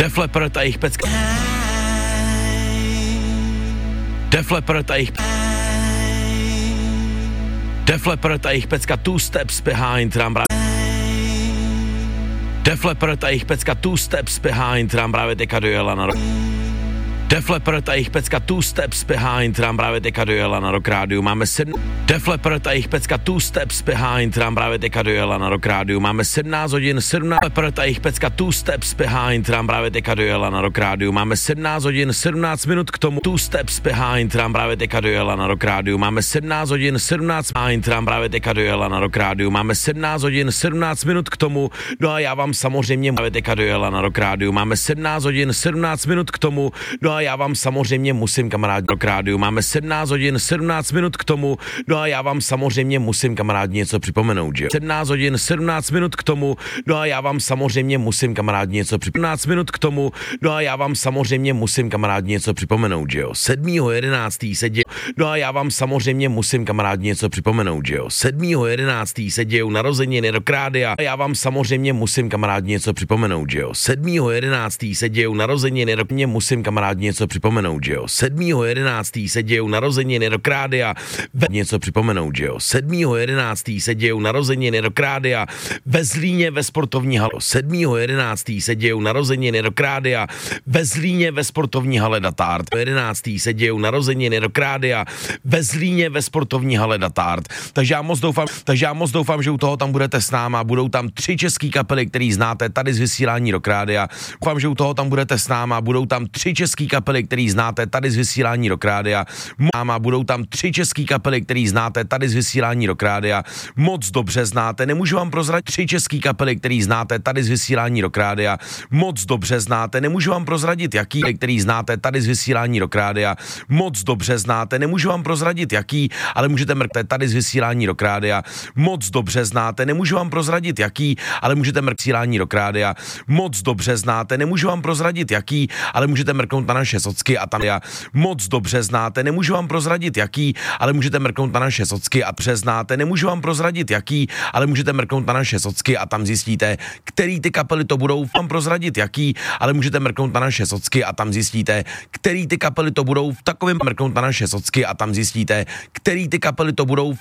Def Leppard a jejich pecka. Def Leppard a jejich Def Leppard a jejich pecka Two Steps Behind, nám právě Def Leppard a jejich pecka Two Steps Behind, nám právě teďka dojela na Def Leppard a jejich pecka Two Steps Behind, nám právě teďka dojela na Rock Rádiu, máme 7. Def Leppard a jejich pecka Two Steps Behind, nám právě teďka dojela na Rock Rádiu, máme 17 hodin 17. Leppard a jejich pecka Two Steps Behind, nám právě teďka dojela na Rock Rádiu, máme 17 hodin 17 minut k tomu. Two Steps Behind, nám právě teďka dojela na Rock Rádiu, máme 17 hodin 17 Behind, nám právě teďka dojela na Rock Rádiu, máme 17 hodin 17 minut k tomu. No a já vám samozřejmě právě teďka dojela na Rock Rádiu, máme 17 hodin 17 minut k tomu. No a já vám samozřejmě musím, kamarádi, Rock Rádiu, máme 17 hodin 17 minut k tomu. No a já vám samozřejmě musím, kamarádi, něco připomenout, že 17 hodin 17 minut k tomu. No a já vám samozřejmě musím, kamarádi, něco připomenout. 17 minut k tomu. No a já vám samozřejmě musím, kamarádi, něco připomenout, že jo. 7.11. se děje. No a já vám samozřejmě musím, kamarádi, něco připomenout, že jo. 7.11. se dějou narozeniny Rock Rádia. A já vám samozřejmě musím, kamarádi, něco připomenout, že jo. 7.11. se dějou narozeniny Rock. Mě musím, kamarádi, něco připomenout, že jo. 7.11. se dějou narozeniny Rock Rádia. Něco připomenout, že jo. 7.11. se dějou narozeniny Rock Rádia ve Zlíně ve sportovní hale. 7.11. se dějou narozeniny Rock Rádia ve Zlíně ve sportovní hale Datard. 11. se dějou narozeniny Rock Rádia ve Zlíně ve sportovní hale Datard. Takže já moc doufám, že u toho tam budete s náma. Budou tam 3 český kapely, který znáte tady z vysílání Rock Rádia. Doufám, že u toho tam budete s náma. Budou tam 3 český kapely, který znáte tady z vysílání Rock Rádia. Budou tam 3 český kapely, který znáte tady z vysílání Rock Rádia. Moc dobře znáte. Nemůžu vám prozradit 3 český kapely, který znáte tady z vysílání Rock Rádia. Moc dobře znáte. Nemůžu vám prozradit jaký, který znáte tady z vysílání Rock Rádia. Moc dobře znáte. Nemůžu vám prozradit jaký, ale můžete mrknout tady z vysílání Rock Rádia. Moc dobře znáte. Nemůžu vám prozradit jaký, ale můžete mrknout vysílání Rock Rádia. Moc dobře znáte. Nemůžu vám prozradit jaký, ale můžete mrknout na naše socky a tam já moc dobře znáte. Nemůžu vám prozradit jaký, ale můžete mrknout na naše socky a přeznáte. Nemůžu vám prozradit jaký, ale můžete mrknout na naše socky a tam zjistíte, který ty kapely to budou. Vám prozradit jaký, ale můžete mrknout na naše socky a tam zjistíte, který ty kapely to budou. V takovém mrknout na naše socky a tam zjistíte, který ty kapely to budou.